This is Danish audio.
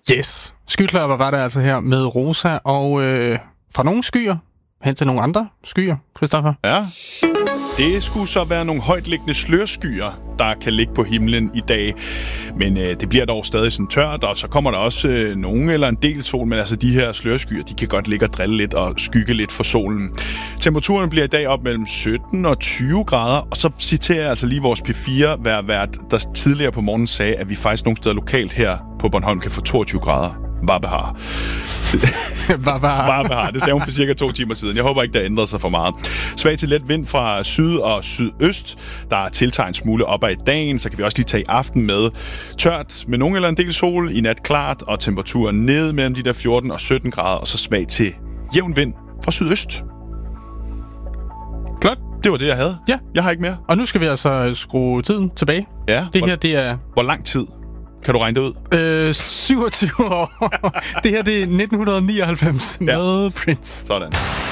Yes. Skyklapper var der altså her med Rosa, og fra nogle skyer hen til nogle andre skyer, Christoffer. Ja. Det skulle så være nogle højtliggende slørskyer, der kan ligge på himlen i dag. Men det bliver dog stadig sådan tørt, og så kommer der også nogen eller en del sol. Men altså de her slørskyer, de kan godt ligge og drille lidt og skygge lidt for solen. Temperaturen bliver i dag op mellem 17 og 20 grader. Og så citerer jeg altså lige vores P4-vært, der tidligere på morgenen sagde, at vi faktisk nogle steder lokalt her på Bornholm kan få 22 grader. Varbehar. Varbehar. Det sagde hun for cirka 2 timer siden. Jeg håber ikke, der ændrer sig for meget. Svag til let vind fra syd og sydøst. Der tiltager en smule op ad dagen, så kan vi også lige tage i aften med. Tørt med nogen eller en del sol, i nat klart, og temperaturen ned mellem de der 14 og 17 grader, og så svag til jævn vind fra sydøst. Flot. Det var det, jeg havde. Ja. Jeg har ikke mere. Og nu skal vi altså skrue tiden tilbage. Ja. Det her, det er... Hvor lang tid? Kan du regne det ud? 27 år. Det her, det er 1999 med Prince. Sådan.